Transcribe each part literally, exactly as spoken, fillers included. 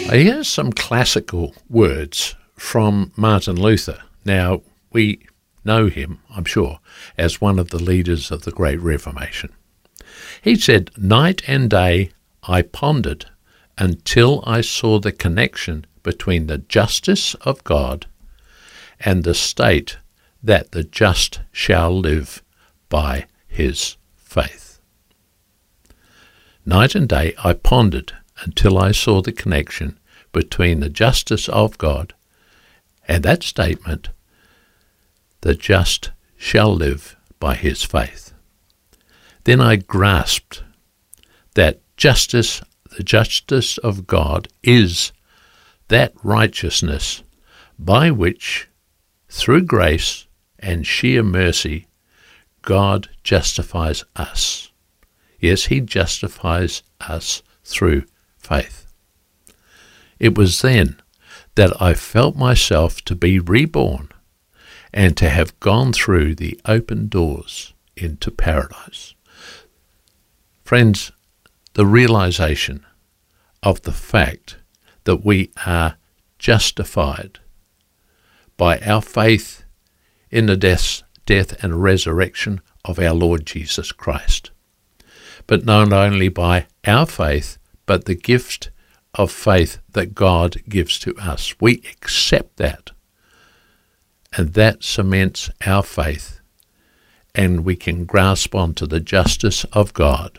Here's some classical words from Martin Luther. Now, we know him, I'm sure, as one of the leaders of the Great Reformation. He said, "Night and day I pondered until I saw the connection between the justice of God and the state that the just shall live by his faith." Night and day I pondered until I saw the connection between the justice of God and that statement, "the just shall live by his faith." Then I grasped that justice, the justice of God, is that righteousness by which, through grace and sheer mercy, God justifies us. Yes, he justifies us through faith. It was then that I felt myself to be reborn and to have gone through the open doors into paradise. Friends, the realization of the fact that we are justified by our faith in the death, death and resurrection of our Lord Jesus Christ. But not only by our faith, but the gift of faith that God gives to us. We accept that, and that cements our faith, and we can grasp onto the justice of God,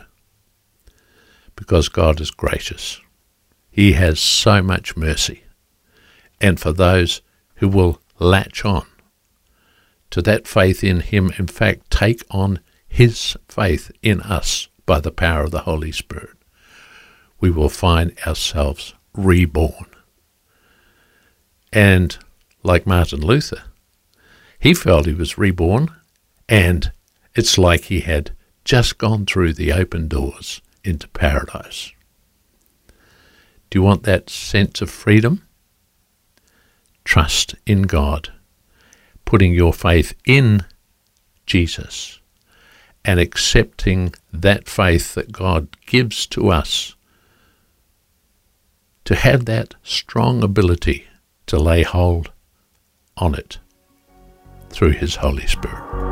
because God is gracious. He has so much mercy, and for those who will latch on to that faith in him, in fact, take on his faith in us by the power of the Holy Spirit, we will find ourselves reborn. And like Martin Luther, he felt he was reborn, and it's like he had just gone through the open doors into paradise. Do you want that sense of freedom? Trust in God, putting your faith in Jesus and accepting that faith that God gives to us, to have that strong ability to lay hold on it through his Holy Spirit.